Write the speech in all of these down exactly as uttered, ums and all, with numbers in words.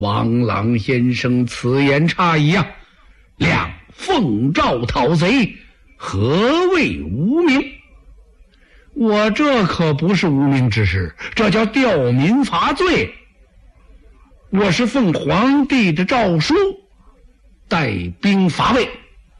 王朗先生此言差矣啊！亮奉诏讨贼，何谓无名？我这可不是无名之事，这叫吊民伐罪。我是奉皇帝的诏书，带兵伐魏。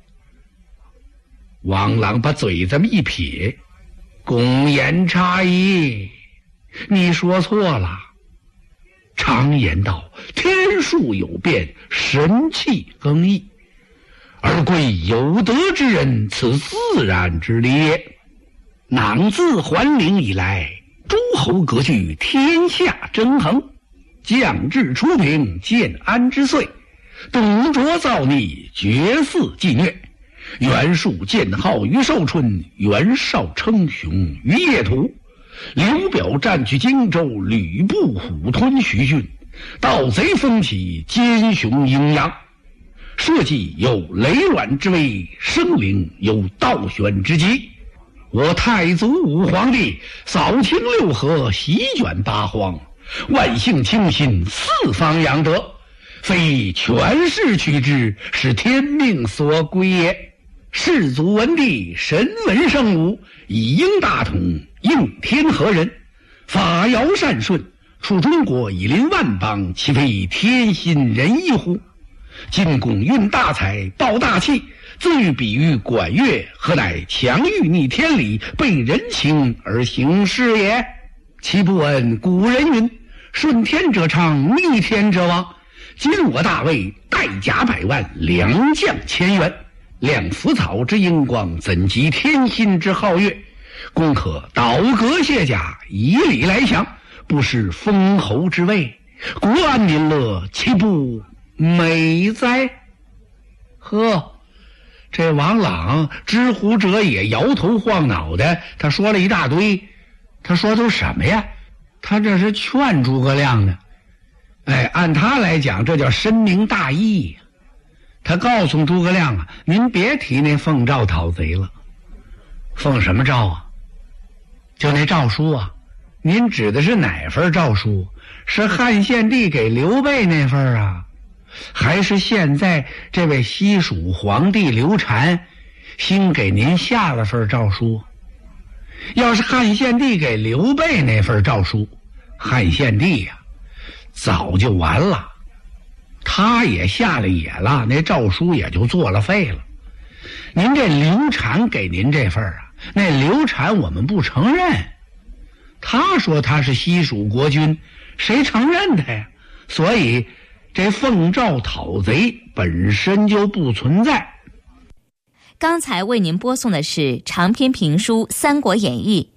王朗把嘴这么一撇，公言差矣，你说错了。常言道，天数有变，神气更易，而贵有德之人，此自然之理也。囊自桓灵以来，诸侯割据，天下争衡，将至初平，建安之岁，董卓造逆，绝嗣继虐，袁术建号于寿春，袁绍称雄于邺土，刘表占据荆州，吕布虎吞徐郡，盗贼风起，奸雄阴阳，社稷有雷卵之危，生灵有倒悬之机。我太祖武皇帝扫清六合，席卷八荒，万姓清心，四方扬德，非权势取之，是天命所归也。世祖文帝神文圣武，以应大统，应天何人，法尧善顺，处中国以临万邦，岂非天心仁义乎？今公运大财，抱大器，自欲比喻管乐，何乃强欲逆天理，背人情而行事也？岂不闻古人云：顺天者昌，逆天者亡。今我大魏，带甲百万，良将千员，量腐草之英光，怎及天心之皓月？公可倒戈卸甲，以礼来降，不失封侯之位，国安民乐，岂不美哉？呵，这王朗知乎者也摇头晃脑的，他说了一大堆。他说都什么呀？他这是劝诸葛亮呢。哎，按他来讲，这叫深明大义。他告诉诸葛亮啊，您别提那奉诏讨贼了。奉什么诏啊？就那诏书啊。您指的是哪份诏书？是汉献帝给刘备那份啊，还是现在这位西蜀皇帝刘禅新给您下了份诏书？要是汉献帝给刘备那份诏书，汉献帝呀、啊、早就完了，他也下了野了，那诏书也就作了废了。您这刘禅给您这份啊，那刘禅我们不承认，他说他是西蜀国君，谁承认他呀？所以这奉诏讨贼本身就不存在。 刚才为您播送的是长篇评书《三国演义》，